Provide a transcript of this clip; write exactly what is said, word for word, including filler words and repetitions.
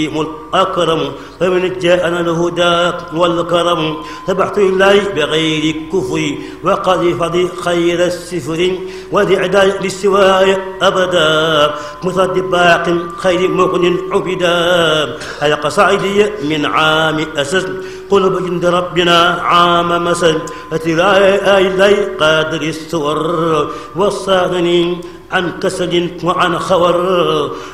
الأكرم فمن جاءنا الهدى والكرم سبحت الله بغير كفر وقذف خير السفر وذعداء للسواي أبدا مصد باق خير مغن عبدا حلق صعيدي من عام أسس قلب جند ربنا عام مسد فتلاء إلي قادر السور والصادنين عن كسل وعن خور